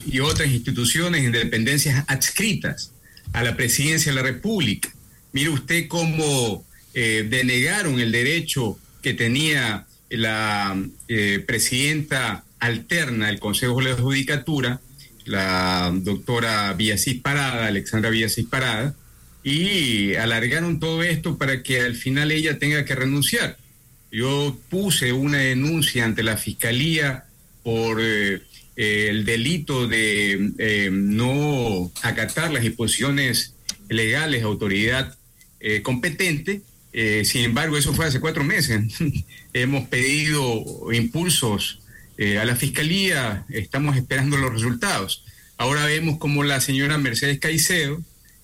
y otras instituciones en dependencias adscritas a la Presidencia de la República. Mire usted cómo denegaron el derecho que tenía la presidenta alterna del Consejo de la Judicatura, la doctora Villasís Parada, Alexandra Villasís Parada, y alargaron todo esto para que al final ella tenga que renunciar. Yo puse una denuncia ante la Fiscalía por el delito de no acatar las disposiciones legales de autoridad competente. Sin embargo, eso fue hace 4 meses. Hemos pedido impulsos a la Fiscalía, estamos esperando los resultados. Ahora vemos como la señora Mercedes Caicedo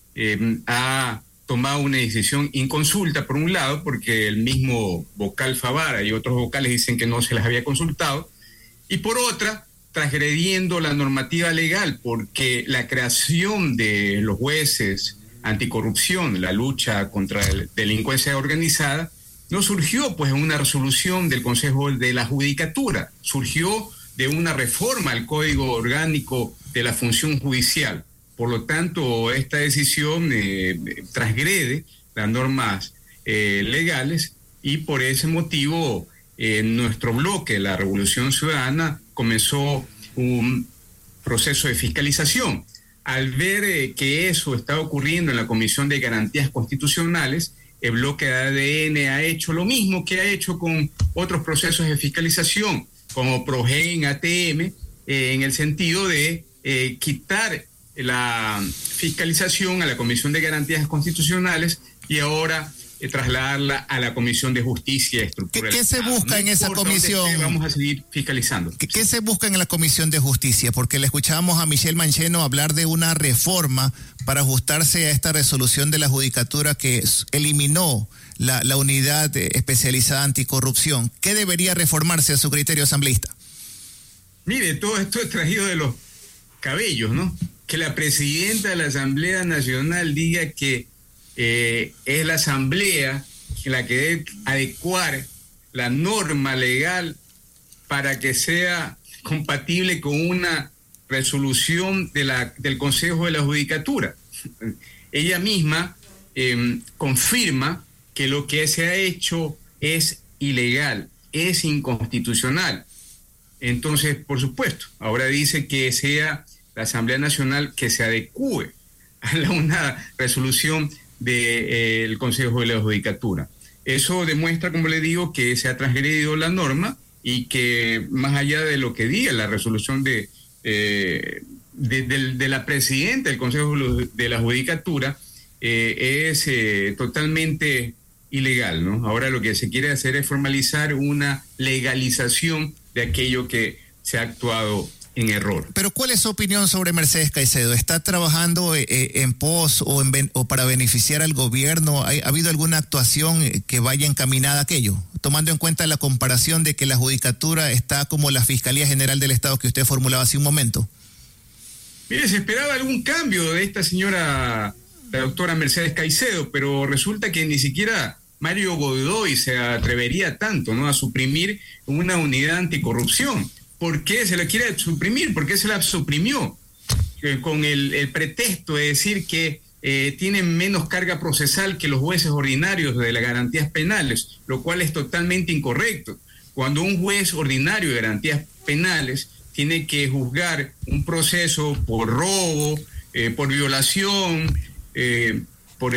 ha tomado una decisión inconsulta, por un lado, porque el mismo vocal Favara y otros vocales dicen que no se las había consultado, y por otra, transgrediendo la normativa legal, porque la creación de los jueces anticorrupción, la lucha contra la delincuencia organizada, no surgió pues en una resolución del Consejo de la Judicatura, surgió de una reforma al Código Orgánico de la Función Judicial. Por lo tanto, esta decisión transgrede las normas legales, y por ese motivo nuestro bloque, la Revolución Ciudadana, comenzó un proceso de fiscalización. Al ver que eso está ocurriendo en la Comisión de Garantías Constitucionales, el bloque de ADN ha hecho lo mismo que ha hecho con otros procesos de fiscalización, como PROGEN, ATM, en el sentido de quitar la fiscalización a la Comisión de Garantías Constitucionales y ahora trasladarla a la Comisión de Justicia Estructural. ¿Qué se busca en esa comisión? Vamos a seguir fiscalizando. ¿Qué se busca en la Comisión de Justicia? Porque le escuchábamos a Michelle Mancheno hablar de una reforma para ajustarse a esta resolución de la Judicatura que eliminó la unidad especializada anticorrupción. ¿Qué debería reformarse a su criterio, asambleísta? Mire, todo esto es traído de los cabellos, ¿no? Que la presidenta de la Asamblea Nacional diga que es la Asamblea la que debe adecuar la norma legal para que sea compatible con una resolución del Consejo de la Judicatura. Ella misma confirma que lo que se ha hecho es ilegal, es inconstitucional. Entonces, por supuesto, ahora dice que sea la Asamblea Nacional que se adecúe a una resolución del Consejo de la Judicatura. Eso demuestra, como le digo, que se ha transgredido la norma y que más allá de lo que diga la resolución de la presidenta del Consejo de la Judicatura, es totalmente ilegal, ¿no? Ahora lo que se quiere hacer es formalizar una legalización de aquello que se ha actuado en error. Pero ¿cuál es su opinión sobre Mercedes Caicedo? ¿Está trabajando en pos o para beneficiar al gobierno? ¿Ha habido alguna actuación que vaya encaminada a aquello? Tomando en cuenta la comparación de que la Judicatura está como la Fiscalía General del Estado que usted formulaba hace un momento. Mire, se esperaba algún cambio de esta señora, la doctora Mercedes Caicedo, pero resulta que ni siquiera Mario Godoy se atrevería tanto, ¿no?, a suprimir una unidad anticorrupción. ¿Por qué se la quiere suprimir? ¿Por qué se la suprimió? Con el pretexto de decir que tienen menos carga procesal que los jueces ordinarios de las garantías penales, lo cual es totalmente incorrecto. Cuando un juez ordinario de garantías penales tiene que juzgar un proceso por robo, por violación, por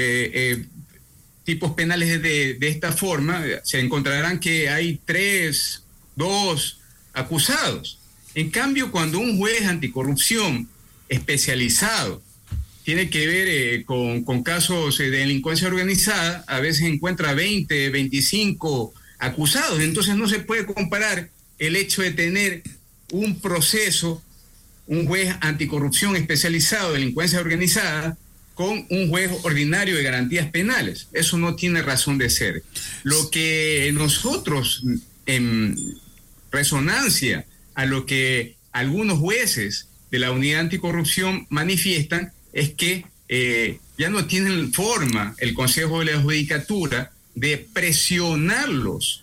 tipos penales de esta forma, se encontrarán que hay 3, 2 acusados. En cambio, cuando un juez anticorrupción especializado tiene que ver con casos de delincuencia organizada, a veces encuentra 20, 25 acusados. Entonces no se puede comparar el hecho de tener un proceso, un juez anticorrupción especializado de delincuencia organizada, con un juez ordinario de garantías penales. Eso no tiene razón de ser. Lo que nosotros, en resonancia a lo que algunos jueces de la unidad anticorrupción manifiestan, es que ya no tienen forma el Consejo de la Judicatura de presionarlos.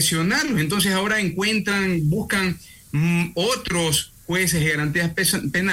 Entonces ahora buscan otros jueces de garantías penales